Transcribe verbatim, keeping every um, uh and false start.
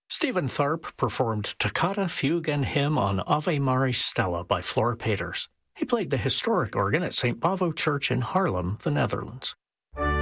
Stephen Tharp performed Toccata, Fugue, and Hymn on Ave Maris Stella by Flora Peters. He played the historic organ at Saint Bavo Church in Haarlem, the Netherlands.